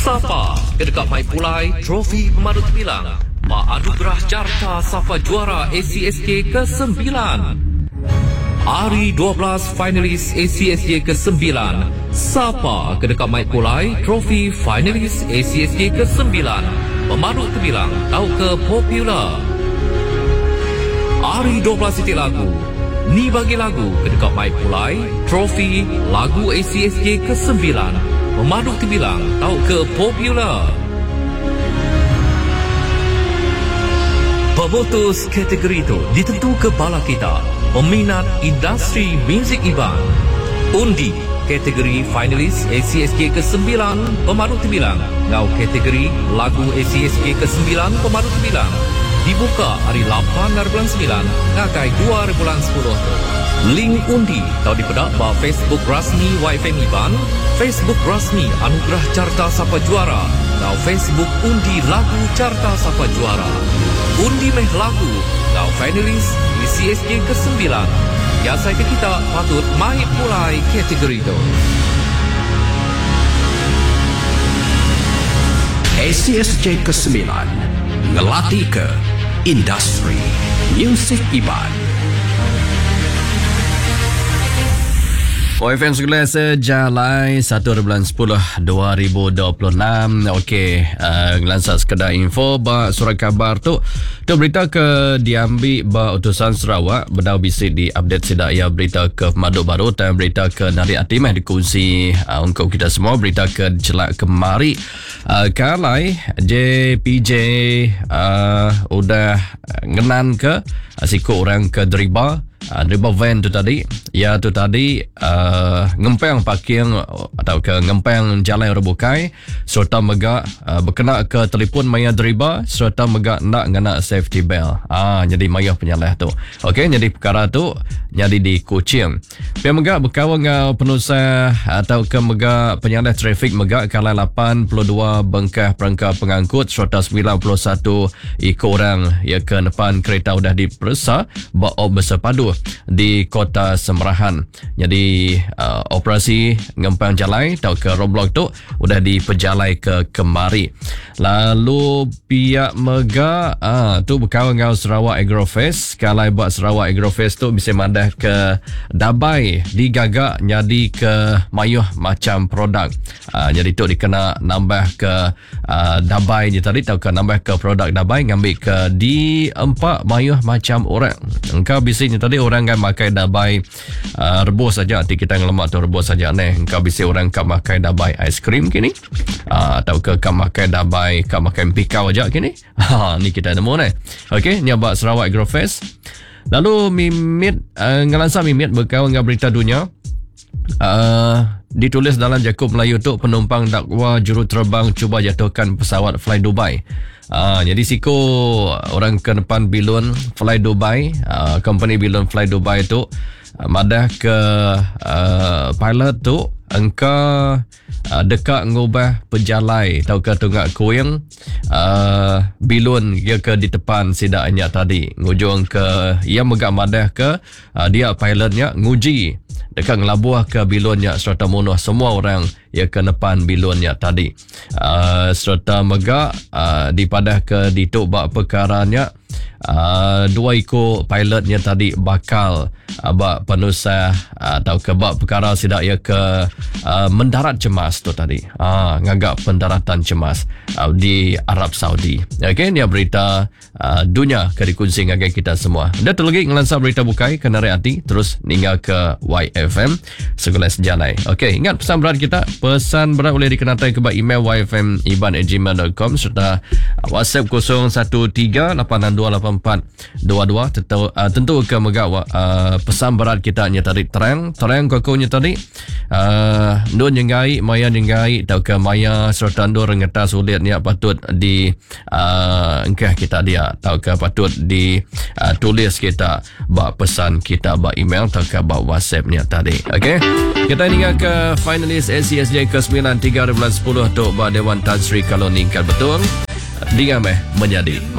Sapa kedekat Mai Pulai trofi pemadut bilang Mak Anugerah Carta Sapa Juara ACSJ ke-9. Hari 12 finalis ACSJ ke-9. Sapa kedekat Mai Pulai trofi finalis ACSJ ke-9. Pemadut bilang tahu ke popular. Hari 12 titik lagu. Ni bagi lagu kedekat Mai Pulai trofi lagu ACSJ ke-9. Pemadut bilang tahu ke popular. Pemutus kategori itu ditentu ke bala kita, peminat industri muzik Iban. Undi kategori finalis ACSJ ke-9, pemadut bilang ngau kategori lagu ACSJ ke-9, pemadut bilang dibuka hari 8 bulan 9 ngakai 2 bulan 10. Link undi tahu dipedak ba Facebook rasmi YFM Iban, Facebook rasmi Anugerah Carta Sapa Juara, ngau Facebook undi lagu Carta Sapa Juara. Undi meh lagu ngau finalis ACSJ ke-9. Ya saya ke kita patut mai mulai kategori itu. ACSJ ke-9 ngelatih ke industri muzik Iban. OFM Sekolah Sejalai 1 bulan 10 2026. Okey, ngelansar sekedar info ba surat kabar tu berita ke diambil ba utusan Sarawak berdau bisik di update sidak ya berita ke Maduk Baru dan berita ke Nari Atimah dikongsi untuk kita semua. Berita ke celak kemari kalai JPJ udah ngenan ke siku orang ke Deriba van tu tadi, ya tu tadi ngempang parking atau ke ngempang jalan Rebukai serta megak berkena ke telefon maya Deriba serta megak nak ngana safety belt. Jadi maya penyalah tu. Okey, jadi perkara tu jadi di Kuching. Pihak megak berkawan dengan penusah atau ke megak penyalah trafik megak kalai 82 bengkah perangkap pengangkut serta 91 ikut orang ya ke depan kereta sudah diperiksa baop bersepadu di Kota Semerahan. Jadi operasi ngempang jalai atau ke roadblock tu sudah diperjalai ke kemari. Lalu pihak mega tu berkawan dengan Sarawak Agrofest. Kalau buat Sarawak Agrofest tu bisa mandah ke Dabai digagak jadi ke mayuh macam produk. Jadi tu dikena nambah ke Dabai je tadi atau ke nambah ke produk Dabai ngambil ke di 4 mayuh macam orang. Engkau bisanya tadi orang kan makai Dabai rebus saja, nanti kita ngelemak tu rebus saja neh. Engkau bisa orang kan makai Dabai ais krim kini atau ke kan makai Dabai kan makai pikau aja kini. Ni kita nemu neh. Okey, ni abak Sarawak Agrofest. Lalu Mimit ngelansar Mimit berkawan dengan berita dunia. Ditulis dalam Jakub Melayu tu penumpang dakwa juruterbang cuba jatuhkan pesawat Fly Dubai. Jadi siku orang ke depan Bilun Fly Dubai, company Bilun Fly Dubai tu madah ke pilot tu engkau dekat ngubah pejalai atau ke tunggak kuing Bilun dia ke di depan sidaknya tadi ngujung ke ia megak madah ke dia pilotnya nguji dekat ngelabuah ke Bilunnya serta munuh semua orang ya ke depan Bilunnya tadi. Serta megak dipadah ke dituk bak perkaranya dua ikut pilotnya tadi bakal bak penusah atau ke bak perkara sidak ya ke mendarat cemas tu tadi. Ngagak pendaratan cemas di Arab Saudi. Okey, ni berita dunia ke dikongsi dengan kita semua. Dan tu lagi ngelansar berita bukai ke Nari Hati terus hingga ke YFM Sekolah Sejalai. Okey, ingat pesan berat kita. Pesan berat boleh dikenatai ke email yfmiban@gmail.com serta WhatsApp 0138628422. Tentu ke megak pesan berat kita nya tadi terang kokonya tadi ndon nyengai maya nyengai tau ke maya serta ndon ngeta sulit ni patut di engkah kita dia tau ke patut di tulis kita bak pesan kita bak email atau ke bak WhatsApp ni tadi. Okey, kita hingga ke finalis ACSJ ke-9 3 bulan 10 tu bak Dewan Tan Sri kalau ningkat betul dengan menjadi